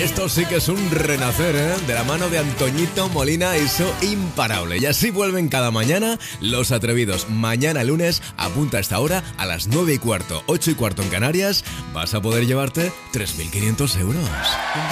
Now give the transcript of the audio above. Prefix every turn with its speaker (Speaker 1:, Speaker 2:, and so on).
Speaker 1: Esto sí que es un renacer, ¿eh? De la mano de Antoñito Molina, eso imparable. Y así vuelven cada mañana los atrevidos. Mañana lunes, apunta a esta hora, a las 9:15, 8:15 en Canarias, vas a poder llevarte 3.500 euros.